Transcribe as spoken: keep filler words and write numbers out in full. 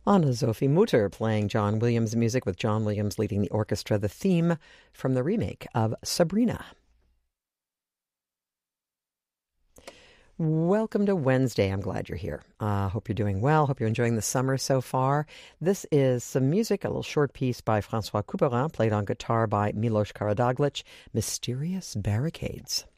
Anna-Sophie Mutter playing John Williams music with John Williams leading the orchestra, the theme from the remake of Sabrina. Welcome to Wednesday. I'm glad you're here. I uh, hope you're doing well. Hope you're enjoying the summer so far. This is some music, a little short piece by François Couperin, played on guitar by Milos Karadzic, Mysterious Barricades.